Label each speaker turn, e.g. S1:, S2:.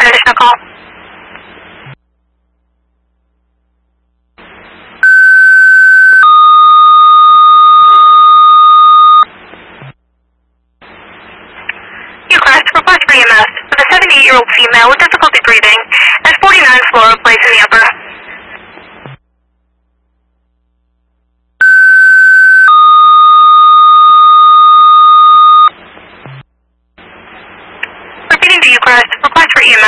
S1: an additional call. You crashed. Report for EMS with a 78-year-old female with difficulty breathing.